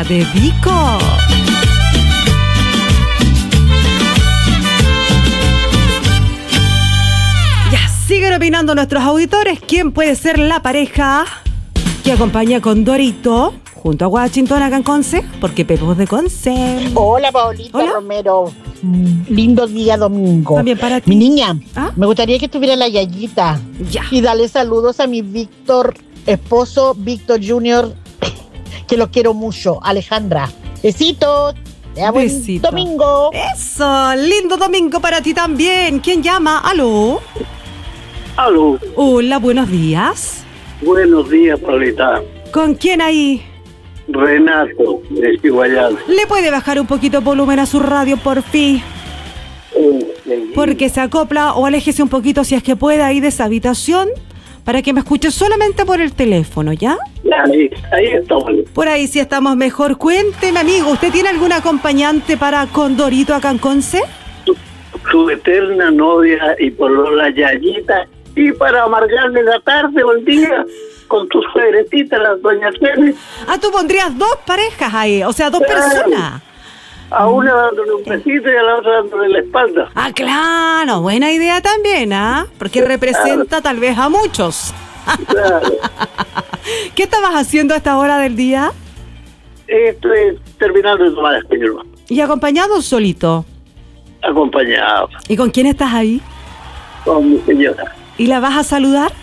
la dedico. Ya, siguen opinando nuestros auditores. ¿Quién puede ser la pareja que acompaña a Condorito junto a Washington acá en Conce? Porque Pepo es de Conce. Hola, Paulita. Hola. Romero. Lindo día domingo. También para ti. Mi niña, ¿Ah? me gustaría que estuviera la Yayita. Ya. Y darle saludos a mi Víctor, esposo, Víctor Junior, que lo quiero mucho. Alejandra. Besitos. Buen Besito. domingo. Eso, lindo domingo para ti también. ¿Quién llama? ¿Aló? Aló, Hola, buenos días. buenos días, Paulita. ¿Con quién ahí? Renato, de Chihuayán. ¿Le puede bajar un poquito el volumen a su radio, por fin? Porque se acopla, o aléjese un poquito si es que puede ahí de esa habitación para que me escuche solamente por el teléfono, ¿ya? Ahí estamos. Por ahí sí estamos mejor. Cuénteme, amigo, ¿usted tiene algún acompañante para Condorito acá en Conce? Su eterna novia y polola Yayita. Y para amargarle la tarde o el día con tus suegretitas, las doñas Celes, Ah, tú pondrías dos parejas ahí, o sea, dos Claro. personas. a una dándole un besito y a la otra dándole la espalda. Ah, claro, buena idea también, ¿ah? Porque representa tal vez a muchos. Claro. ¿Qué estabas haciendo a esta hora del día? Estoy terminando de tomar español, ¿Y acompañado o solito? acompañado ¿Y con quién estás ahí? con mi señora. ¿Y la vas a saludar?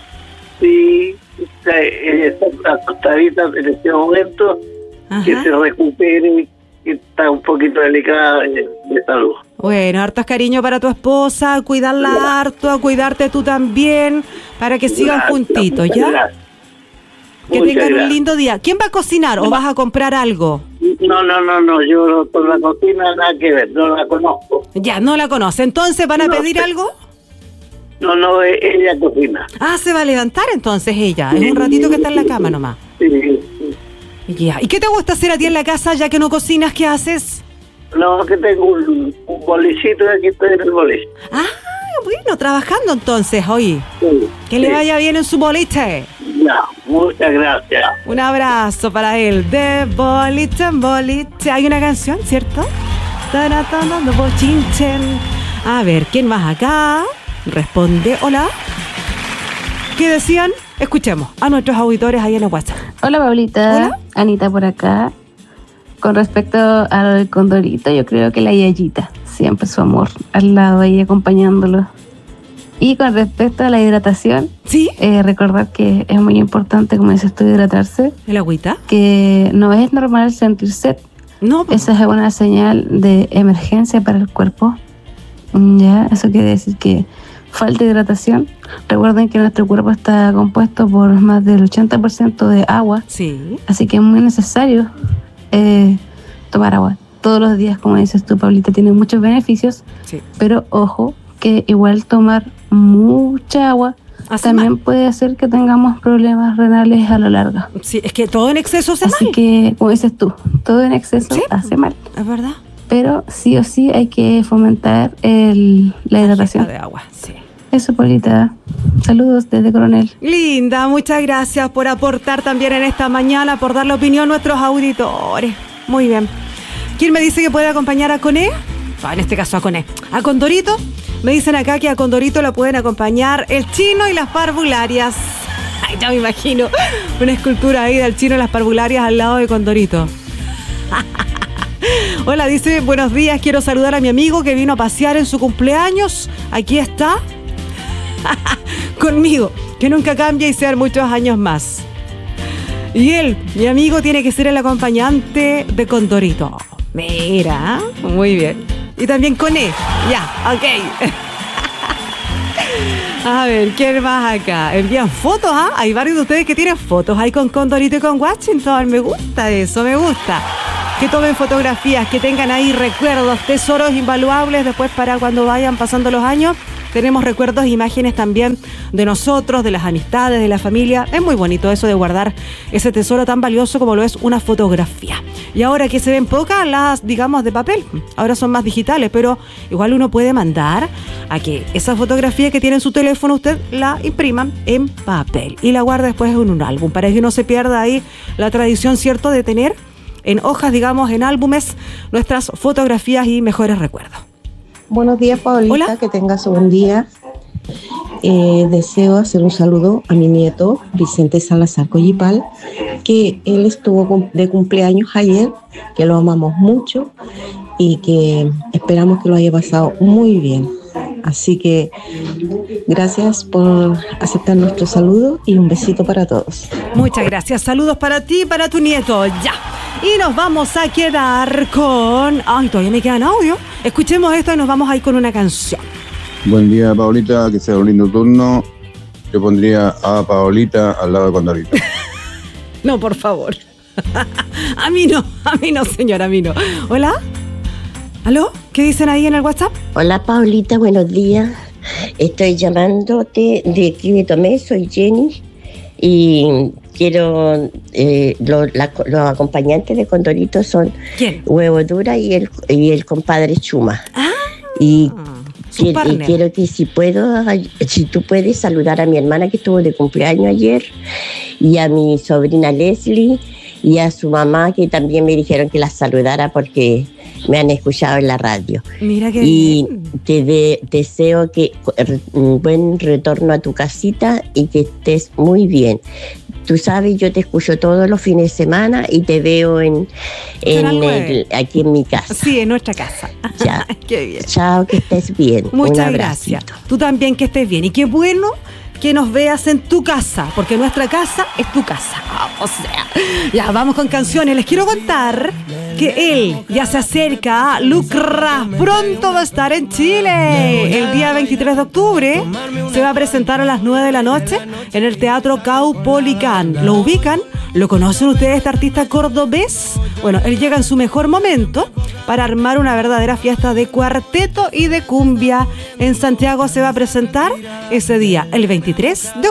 Sí, ella está acostadita en este momento, que Ajá. se recupere, que está un poquito delicada de salud. Bueno, hartos cariño para tu esposa, a cuidarla harto, a cuidarte tú también, para que sigan Gracias, juntitos, muchas ¿ya? gracias. Que Muchas tengan un gracias. lindo día. ¿Quién va a cocinar o vas a comprar algo? No, yo con la cocina nada que ver, no la conozco. Ya, no la conoce. Entonces, ¿van a No pedir sé. algo? No, ella cocina. Ah, se va a levantar entonces ella. Es un ratito que está en la cama nomás. Sí. Ya. ¿Y qué te gusta hacer a ti en la casa ya que no cocinas? ¿Qué haces? No, que tengo un bolicito y aquí estoy en el boliche. Ah, bueno, trabajando entonces hoy. Sí, Que le vaya bien en su boliche. Ya, muchas gracias. Un abrazo para él. De boliche en boliche. Hay una canción, ¿cierto? Taratando bochinchen. A ver, ¿quién más acá? Responde, hola. ¿Qué decían? Escuchemos a nuestros auditores ahí en el WhatsApp. Hola, Paulita. Hola. Anita por acá. Con respecto al Condorito, yo creo que la Yayita. Siempre su amor al lado ahí acompañándolo. Y con respecto a la hidratación, ¿Sí? recordar que es muy importante, como dices tú, hidratarse. ¿El agüita? Que no es normal sentir sed. No. Esa es una señal de emergencia para el cuerpo. Ya, eso quiere decir que falta hidratación. Recuerden que nuestro cuerpo está compuesto por más del 80% de agua, Sí. así que es muy necesario tomar agua todos los días. Como dices tú, Paulita, tiene muchos beneficios, Sí. pero ojo que igual tomar mucha agua Hace también mal. puede hacer que tengamos problemas renales a lo largo. Sí, es que todo en exceso hace Así mal. que, como dices tú, todo en exceso Sí. hace mal. Es verdad. Pero sí o sí hay que fomentar la hidratación. De agua, sí. Eso, Paulita. Saludos desde Coronel. Linda, muchas gracias por aportar también en esta mañana, por dar la opinión a nuestros auditores. Muy bien. ¿Quién me dice que puede acompañar a Coné? En este caso a Coné. A Condorito. Me dicen acá que a Condorito la pueden acompañar el chino y las parvularias. Ay, ya me imagino una escultura ahí del chino y las parvularias al lado de Condorito. Hola, dice, buenos días, quiero saludar a mi amigo que vino a pasear en su cumpleaños. Aquí está. Conmigo, que nunca cambia y sean muchos años más. Y él, mi amigo, tiene que ser el acompañante de Condorito. Mira, muy bien. Y también con él. Ya, ok. A ver, ¿quién más acá? Envían fotos, ¿ah? Hay varios de ustedes que tienen fotos ahí con Condorito y con Washington. Me gusta eso, me gusta. Que tomen fotografías, que tengan ahí recuerdos, tesoros invaluables después para cuando vayan pasando los años. Tenemos recuerdos e imágenes también de nosotros, de las amistades, de la familia. Es muy bonito eso de guardar ese tesoro tan valioso como lo es una fotografía. Y ahora que se ven pocas las, digamos, de papel, ahora son más digitales, pero igual uno puede mandar a que esa fotografía que tiene en su teléfono usted la impriman en papel y la guarde después en un álbum para que no se pierda ahí la tradición, ¿cierto?, de tener en hojas, digamos, en álbumes, nuestras fotografías y mejores recuerdos. Buenos días, Paulita. Hola. Que tengas un buen día. Deseo hacer un saludo a mi nieto Vicente Salazar Collipal, que él estuvo de cumpleaños ayer, que lo amamos mucho y que esperamos que lo haya pasado muy bien. Así que gracias por aceptar nuestro saludo y un besito para todos. Muchas gracias. Saludos para ti y para tu nieto. Ya. Y nos vamos a quedar con... Ay, todavía me quedan audio. Escuchemos esto y nos vamos a ir con una canción. Buen día, Paolita, que sea un lindo turno. Yo pondría a Paolita al lado de Condorito. No, por favor. A mí no, señora, a mí no. ¿Hola? ¿Aló? ¿Qué dicen ahí en el WhatsApp? Hola, Paulita, buenos días. Estoy llamándote de aquí de Tomé, soy Jenny. Y quiero... los acompañantes de Condorito son ¿Quién? Huevo Dura y el compadre Chuma. Ah, Y su partner. quiero que si tú puedes saludar a mi hermana que estuvo de cumpleaños ayer, y a mi sobrina Leslie, y a su mamá, que también me dijeron que la saludara porque me han escuchado en la radio. Mira qué Y bien. te deseo que un buen retorno a tu casita y que estés muy bien. Tú sabes, yo te escucho todos los fines de semana y te veo aquí en mi casa. Sí, en nuestra casa. Ya. Qué bien. Chao, que estés bien. Muchas Un abracito. gracias. Tú también que estés bien. Y qué bueno que nos veas en tu casa, porque nuestra casa es tu casa. O sea, ya vamos con canciones. Les quiero contar que él ya se acerca a Lucra. Pronto va a estar en Chile. El día 23 de octubre se va a presentar a las 9 de la noche en el Teatro Caupolicán. ¿Lo ubican? ¿Lo conocen ustedes, este artista cordobés? Bueno, él llega en su mejor momento para armar una verdadera fiesta de cuarteto y de cumbia. En Santiago se va a presentar ese día, el 23 de